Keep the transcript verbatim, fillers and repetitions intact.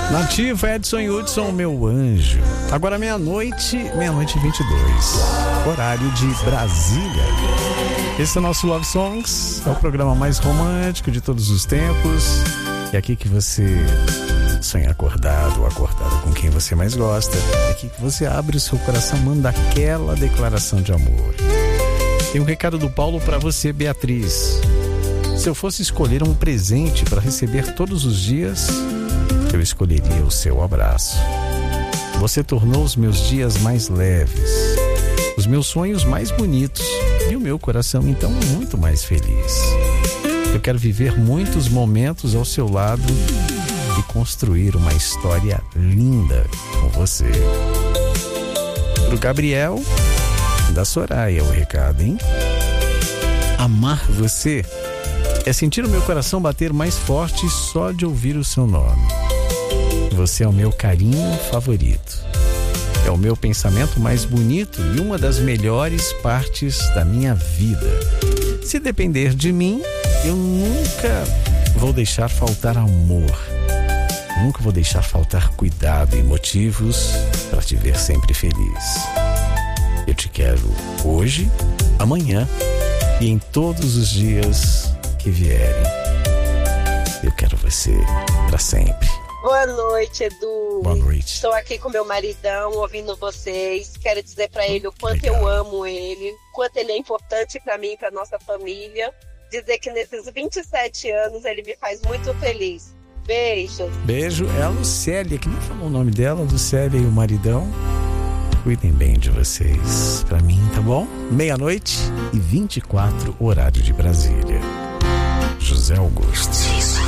Nativa, Edson Hudson, meu anjo. Agora meia-noite, meia-noite e vinte e dois, horário de Brasília. Esse é o nosso Love Songs, é o programa mais romântico de todos os tempos. É aqui que você sonha acordado ou acordada com quem você mais gosta. É aqui que você abre o seu coração, manda aquela declaração de amor. Tem um recado do Paulo para você, Beatriz. Se eu fosse escolher um presente para receber todos os dias, eu escolheria o seu abraço. Você tornou os meus dias mais leves, os meus sonhos mais bonitos e o meu coração então muito mais feliz. Eu quero viver muitos momentos ao seu lado e construir uma história linda com você. Pro Gabriel, da Soraya, o recado, hein? Amar você é sentir o meu coração bater mais forte só de ouvir o seu nome. Você é o meu carinho favorito. É o meu pensamento mais bonito e uma das melhores partes da minha vida. Se depender de mim, eu nunca vou deixar faltar amor. Nunca vou deixar faltar cuidado e motivos para te ver sempre feliz. Eu te quero hoje, amanhã e em todos os dias que vierem. Eu quero você para sempre. Boa noite, Edu. Boa noite. Estou aqui com meu maridão, ouvindo vocês. Quero dizer para ele o quanto Legal. eu amo ele, o quanto ele é importante para mim e para nossa família. Dizer que nesses vinte e sete anos ele me faz muito feliz. Beijo. Beijo. É a Lucélia, que nem falou o nome dela, Lucélia e o maridão. Cuidem bem de vocês. Pra mim, tá bom? Meia-noite e vinte e quatro, horário de Brasília. José Augusto.